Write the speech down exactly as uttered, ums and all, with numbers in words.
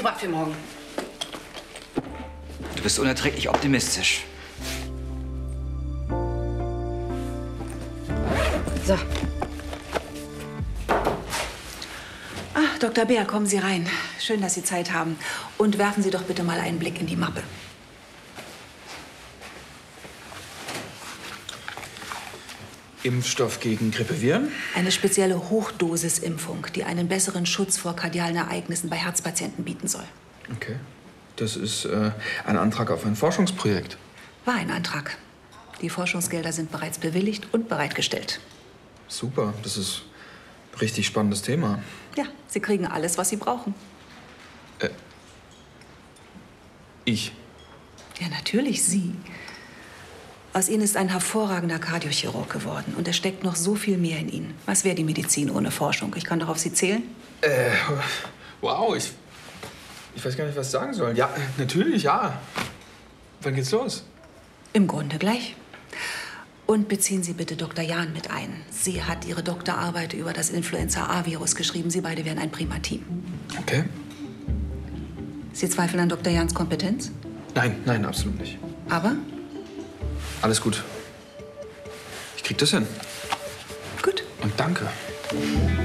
gebracht für morgen. Du bist unerträglich optimistisch. So. Ah, Doktor Bär, kommen Sie rein. Schön, dass Sie Zeit haben. Und werfen Sie doch bitte mal einen Blick in die Mappe. Impfstoff gegen Grippeviren? Eine spezielle Hochdosisimpfung, die einen besseren Schutz vor kardialen Ereignissen bei Herzpatienten bieten soll. Okay. Das ist äh, ein Antrag auf ein Forschungsprojekt. War ein Antrag. Die Forschungsgelder sind bereits bewilligt und bereitgestellt. Super, das ist ein richtig spannendes Thema. Ja, Sie kriegen alles, was Sie brauchen. Äh, ich? Ja, natürlich Sie. Aus Ihnen ist ein hervorragender Kardiochirurg geworden. Und es steckt noch so viel mehr in Ihnen. Was wäre die Medizin ohne Forschung? Ich kann doch auf Sie zählen. Äh, wow, ich, ich weiß gar nicht, was ich sagen soll. Ja, natürlich, ja. Wann geht's los? Im Grunde gleich. Und beziehen Sie bitte Doktor Jahn mit ein. Sie hat ihre Doktorarbeit über das Influenza-A-Virus geschrieben. Sie beide wären ein prima Team. Okay. Sie zweifeln an Doktor Jahns Kompetenz? Nein, nein, absolut nicht. Aber? Alles gut. Ich krieg das hin. Gut. Und danke.